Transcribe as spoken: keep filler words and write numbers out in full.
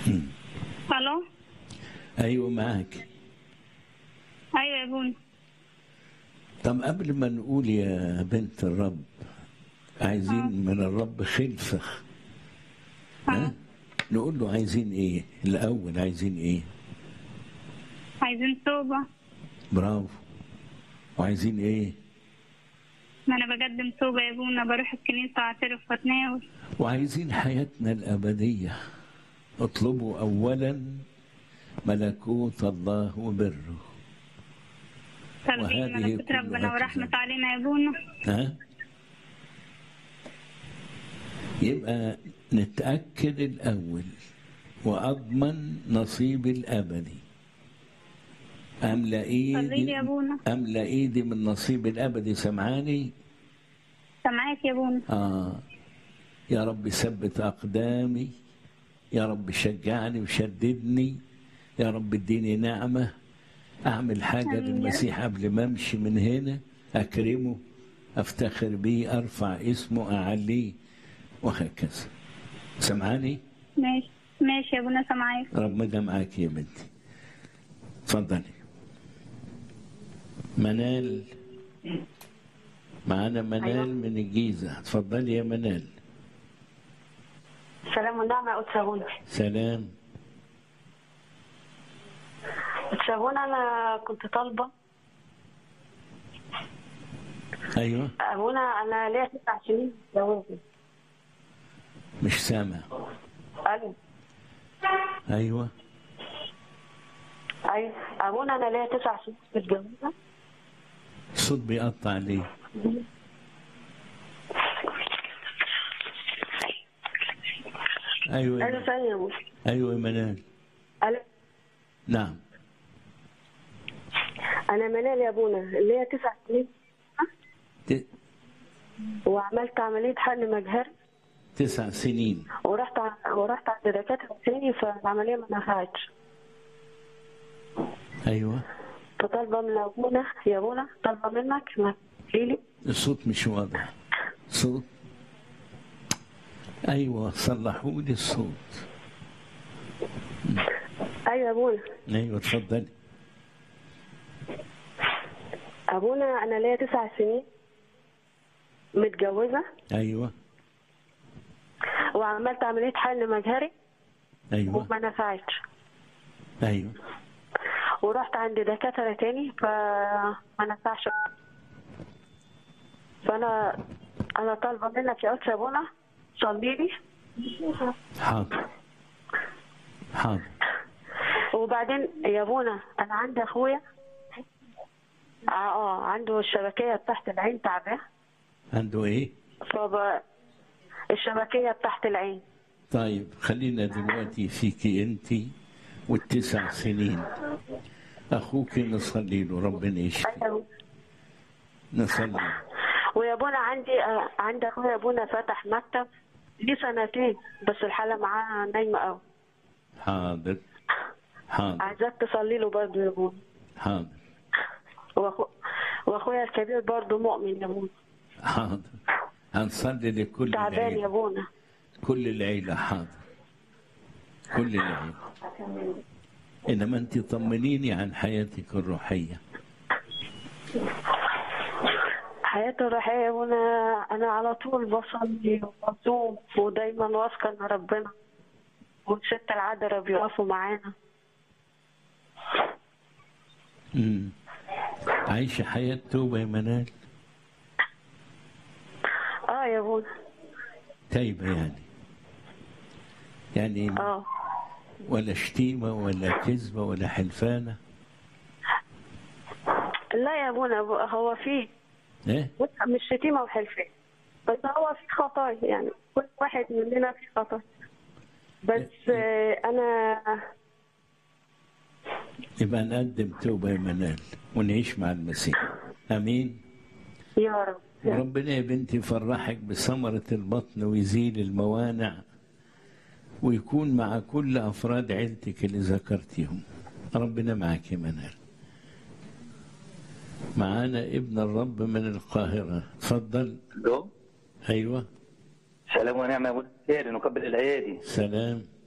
الو. ايوه معاك. ايوه يا بوني. طب قبل ما نقول يا بنت الرب عايزين اه من الرب خلفة، اه ها؟ نقول له عايزين ايه الاول؟ عايزين ايه؟ عايزين توبة. برافو. وعايزين ايه؟ ما انا بقدم توبة يا بونا، بروح الكنيسة اعترف واتناول. وعايزين حياتنا الأبدية. اطلبوا أولا ملكوت الله وبره طالبين وهذه ملكوت كلها ربنا ورحمة تزاد. علينا يا بونا. ها؟ يبقى نتأكد الأول وأضمن نصيبي الأبدي. أملأ صلي لي إيدي يا بونا. أملأ إيدي من نصيبي الأبدي. سمعاني؟ سامعاك يا بونا. آه. يا رب ثبت أقدامي، يا رب شجعني وشددني، يا رب اديني نعمة أعمل حاجة امين يا رب. للمسيح قبل ما أمشي من هنا، أكرمه، أفتخر بيه، أرفع اسمه، أعليه، وهكذا. سمعاني؟ ماشي ماشي يا بونا، سامعاك. ربنا معاك يا بنتي. اتفضلي. منال معانا. منال أيوة. من الجيزة. اتفضلي يا منال. سلام ونعمة يا أتسابونا. سلام. أتسابونا أنا كنت طالبة. أيوة. أبونا أنا ليا تسع سنين متجوزة. مش سامع. أيوة. أيوة. أيوة أبونا أنا ليا تسع سنين متجوزة. الصوت بيقطع ليه؟ أيوة. أنا ثانية يا أبونا. أيوة يا منال. أنا نعم. أنا منال يا أبونا ليا تسع سنين ت... وعملت عملية حقن مجهري تسع سنين. ورحت ع- ورحت عند دكاترة تاني فالعملية ما نفعتش. أيوة. فطالبة من أبونا يا أبونا، طالبة منك إنك تجيلي. الصوت مش واضح. صوت. أيوة صلحوا لي الصوت. أيوة يا أبونا. أيوة اتفضلي. أبونا أنا ليا تسع سنين متجوزة أيوة. وعملت عملية حقن مجهري أيوة. وما نفعتش. أيوة. ورحت عند دكاترة تاني فما نفعش. فأنا أنا طالبة منك يا أستاذ أبونا صلي لي. حاضر. حاضر. وبعدين يا أبونا أنا عندي أخويا اه آه، عنده الشبكية تحت العين تعباه. عنده إيه؟ فب الشبكية تحت العين. طيب خلينا دلوقتي فيكي أنت والتسع سنين. أخوك نصلي له ربنا يشفي. أيوة. نصلي. ويا ابونا عندي آه، عندي اخويا ابونا فتح مكتب ليه سنتين بس الحالة معاه نايمة قوي. حاضر. حاضر. عايزاك تصلي له برضه يا ابونا. حاضر. وأخو... واخويا الكبير برضه مؤمن يا ابونا. حاضر. هنصلي لكل تعبان يا العيلة. ابونا. كل العيلة. حاضر. كل العيلة. إنما أنت طمنيني عن حياتك الروحية. حياته الروحية يا ابونا انا على طول بصلي وبصوم ودايما واثقة ان ربنا والست العذراء بيقفوا معانا. امم عايشة حياة توبة يا منال؟ اه يا ابونا. تايبة يعني؟ يعني اه ولا شتيمة ولا كذبة ولا حلفانة؟ لا يا ابونا هو فيه ايه؟ مش شتيمة وحلفان بس هو في خطايا يعني كل واحد مننا في خطايا بس آه، انا يبقى نقدم توبة يا منال ونعيش مع المسيح. امين. يا رب. وربنا يا بنتي يفرحك بثمرة البطن ويزيل الموانع ويكون مع كل افراد عيلتك اللي ذكرتيهم. ربنا معك يا منال. معانا ابن الرب من القاهرة. تفضل. الو. ايوه. سلام ونعمه يا ابو الخير، نقبل الايادي. سلام.